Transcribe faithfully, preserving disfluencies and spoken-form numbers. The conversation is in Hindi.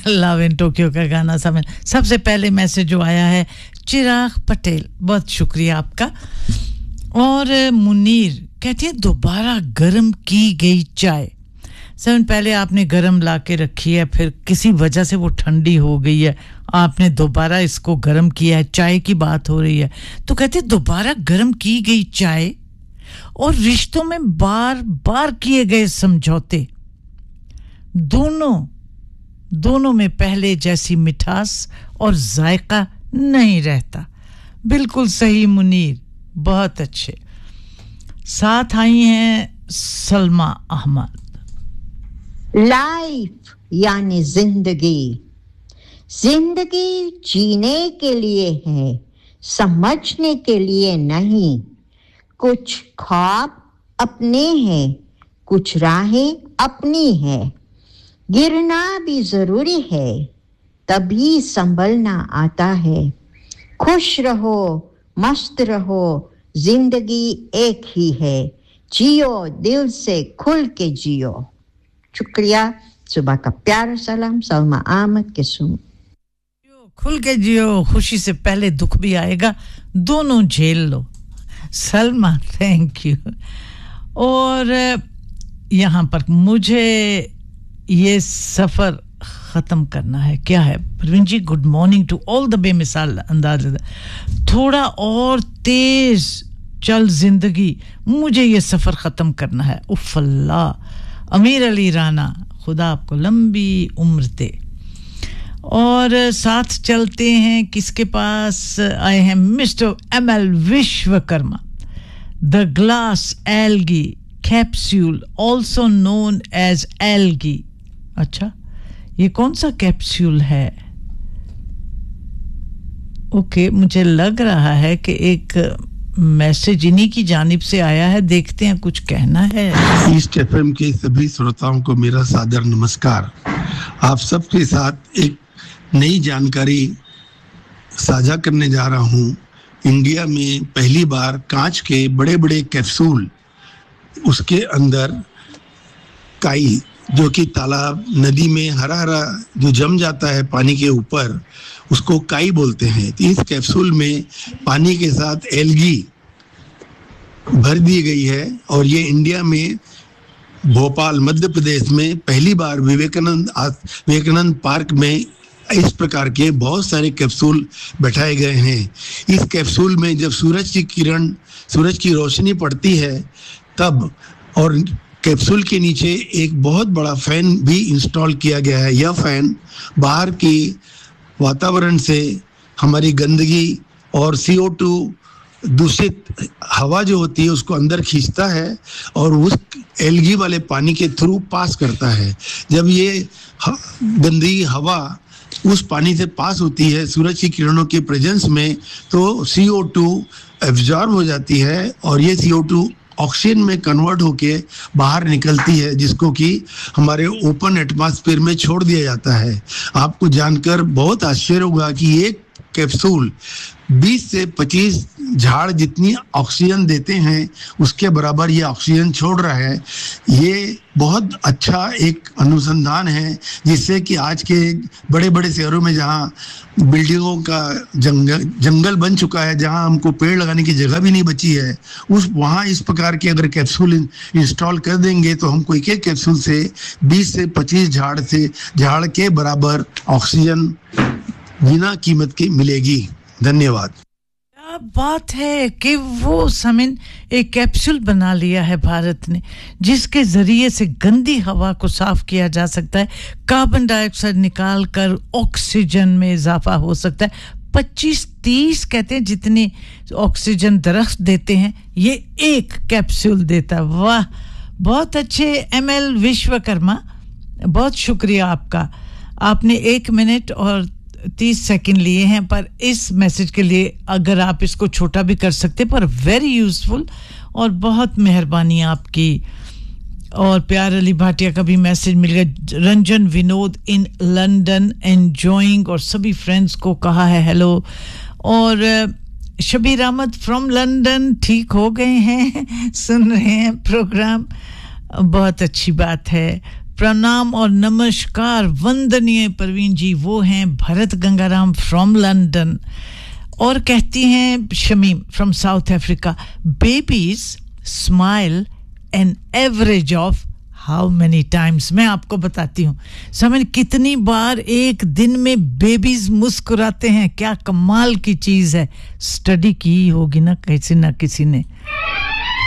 लव इन टोक्यो का गाना समझ। सबसे पहले मैसेज जो आया है चिराग पटेल, बहुत शुक्रिया आपका। और मुनीर कहते हैं दोबारा गर्म की गई चाय। सर पहले आपने गर्म ला के रखी है, फिर किसी वजह से वो ठंडी हो गई है, आपने दोबारा इसको गर्म किया है, चाय की बात हो रही है, तो कहते हैं दोबारा गर्म की गई चाय और रिश्तों में बार बार किए गए समझौते, दोनों दोनों में पहले जैसी मिठास और जायका नहीं रहता। बिल्कुल सही मुनीर, बहुत अच्छे। साथ आई हैं सलमा अहमद। लाइफ यानी जिंदगी, जिंदगी जीने के लिए है, समझने के लिए नहीं। कुछ ख्वाब अपने हैं, कुछ राहें अपनी है। गिरना भी जरूरी है, तभी संभलना आता है। खुश रहो, मस्त रहो, जिंदगी एक ही है, जियो दिल से खुल के जियो। शुक्रिया। सुबह का प्यारा सलाम सलमा अहमद के सुन। खुल के जियो, खुशी से पहले दुख भी आएगा, दोनों झेल लो। Salma thank you. और यहाँ पर मुझे ये सफर खत्म करना है। क्या है प्रवीण जी? Good morning to all the बेमिसाल अंदाज। थोड़ा और तेज चल जिंदगी, मुझे ये सफर खत्म करना है। उफ अल्लाह। अमीर अली राना, खुदा आपको लंबी उम्र दे। और साथ चलते हैं किसके पास आए हैं? Mister M L Vishwakarma. The glass algae capsule also known as algae. अच्छा, ये कौन सा कैप्सूल है? ओके, मुझे लग रहा है कि एक मैसेज इन्हीं की जानिब से आया है, देखते हैं कुछ कहना है। ईस्ट एफएम के सभी श्रोताओं को मेरा सादर नमस्कार। आप सबके साथ एक नई जानकारी साझा करने जा रहा हूँ। इंडिया में पहली बार कांच के बड़े बड़े कैप्सूल, उसके अंदर काई जो कि तालाब नदी में हरा हरा जो जम जाता है पानी के ऊपर, उसको काई बोलते हैं। तो इस कैप्सूल में पानी के साथ एल्गी भर दी गई है और ये इंडिया में भोपाल मध्य प्रदेश में पहली बार विवेकानंद विवेकानंद पार्क में इस प्रकार के बहुत सारे कैप्सूल बैठाए गए हैं। इस कैप्सूल में जब सूरज की किरण, सूरज की रोशनी पड़ती है तब, और कैप्सूल के नीचे एक बहुत बड़ा फैन भी इंस्टॉल किया गया है। यह फैन बाहर की वातावरण से हमारी गंदगी और सी ओ टू दूषित हवा जो होती है उसको अंदर खींचता है और उस एल्गी वाले पानी के थ्रू पास करता है। जब ये गंदी हवा उस पानी से पास होती है सूरज की किरणों के प्रेजेंस में, तो सी ओ टू एब्जॉर्ब हो जाती है और ये सी ओ टू ऑक्सीजन में कन्वर्ट होके बाहर निकलती है, जिसको कि हमारे ओपन एटमॉस्फेयर में छोड़ दिया जाता है। आपको जानकर बहुत आश्चर्य होगा कि एक कैप्सूल बीस से पच्चीस झाड़ जितनी ऑक्सीजन देते हैं उसके बराबर ये ऑक्सीजन छोड़ रहा है। ये बहुत अच्छा एक अनुसंधान है जिससे कि आज के बड़े बड़े शहरों में जहाँ बिल्डिंगों का जंगल जंगल बन चुका है, जहाँ हमको पेड़ लगाने की जगह भी नहीं बची है, उस वहाँ इस प्रकार के अगर कैप्सूल इंस्टॉल कर देंगे तो हमको एक एक कैप्सूल से बीस से पच्चीस झाड़ से झाड़ के बराबर ऑक्सीजन बिना कीमत की मिलेगी। धन्यवाद। क्या बात है कि वो समिन एक कैप्सूल बना लिया है भारत ने जिसके जरिए से गंदी हवा को साफ किया जा सकता है, कार्बन डाइऑक्साइड निकाल कर ऑक्सीजन में इजाफा हो सकता है। पच्चीस तीस कहते हैं जितनी ऑक्सीजन दरख्त देते हैं ये एक कैप्सूल देता है। वाह, बहुत अच्छे एम एल विश्वकर्मा, बहुत शुक्रिया आपका। आपने एक मिनट और तीस सेकंड लिए हैं, पर इस मैसेज के लिए अगर आप इसको छोटा भी कर सकते, पर वेरी यूजफुल और बहुत मेहरबानी आपकी। और प्यार अली भाटिया का भी मैसेज मिल गया। Ranjan Vinod in London enjoying, और सभी फ्रेंड्स को कहा है हेलो। और शबीर अहमद फ्रॉम लंदन ठीक हो गए हैं, सुन रहे हैं प्रोग्राम, बहुत अच्छी बात है। प्रणाम और नमस्कार वंदनीय परवीन जी, वो हैं भरत गंगाराम फ्रॉम लंदन। और कहती हैं Shamim from south Africa, babies smile an average of how many times. मैं आपको बताती हूँ समझ कितनी बार एक दिन में बेबीज मुस्कुराते हैं, क्या कमाल की चीज है। स्टडी की होगी ना किसी ना किसी ने।